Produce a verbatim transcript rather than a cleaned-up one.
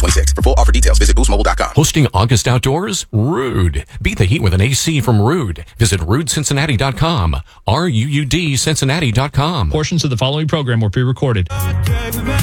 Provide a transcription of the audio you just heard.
twenty-six. For full offer details, visit boost mobile dot com. Hosting August Outdoors? Ruud. Beat the heat with an A C from Ruud. Visit ruud cincinnati dot com. R U U D Cincinnati dot com. Portions of the following program were pre-recorded.